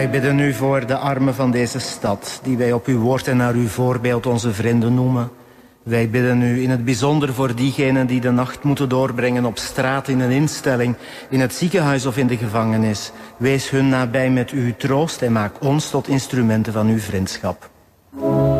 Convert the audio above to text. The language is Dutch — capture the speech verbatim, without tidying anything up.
Wij bidden u voor de armen van deze stad, die wij op uw woord en naar uw voorbeeld onze vrienden noemen. Wij bidden u in het bijzonder voor diegenen die de nacht moeten doorbrengen op straat, in een instelling, in het ziekenhuis of in de gevangenis. Wees hun nabij met uw troost en maak ons tot instrumenten van uw vriendschap.